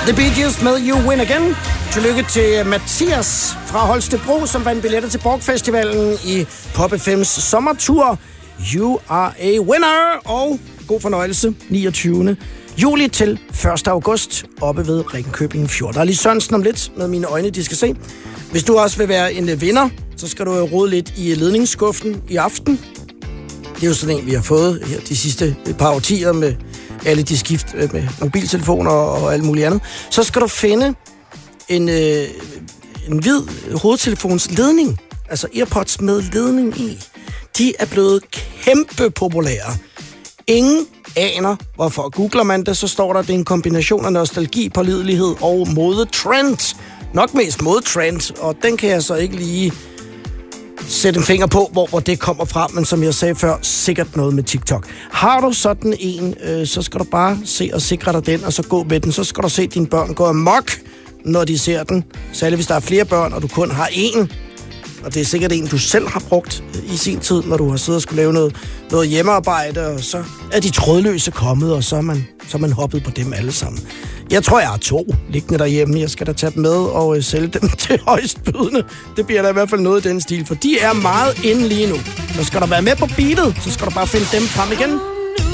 The Bee Gees med You Win Again. Tillykke til Mathias fra Holstebro, som vandt billetter til Borgfestivalen i Pop FM's sommertur. You are a winner, og god fornøjelse 29. juli til 1. august oppe ved Ringkøbing Fjord. Der er lige Sørensen om lidt med mine øjne, de skal se. Hvis du også vil være en vinder, så skal du rode lidt i ledningsskuffen i aften. Det er jo sådan en, vi har fået her de sidste par årtier med alle de skift med mobiltelefoner og alt muligt andet. Så skal du finde en hvid hovedtelefonsledning, altså AirPods med ledning i. De er blevet kæmpe populære. Ingen aner hvorfor. Googler man det, så står der, at det er en kombination af nostalgi, pålidelighed og modetrend. Nok mest modetrend, og den kan jeg så ikke lige sætte en finger på, hvor det kommer fra, men som jeg sagde før, sikkert noget med TikTok. Har du sådan en, så skal du bare se og sikre dig den, og så gå med den. Så skal du se dine børn gå amok, når de ser den. Særligt hvis der er flere børn, og du kun har én. Og det er sikkert en, du selv har brugt i sin tid, når du har siddet og skulle lave noget hjemmearbejde, og så er de trådløse kommet, og så er man hoppet på dem alle sammen. Jeg tror, jeg har 2 liggende derhjemme. Jeg skal da tage dem med og sælge dem til højstbydende. Det bliver der i hvert fald noget i den stil, for de er meget inde lige nu. Så skal du være med på beatet, så skal du bare finde dem frem igen.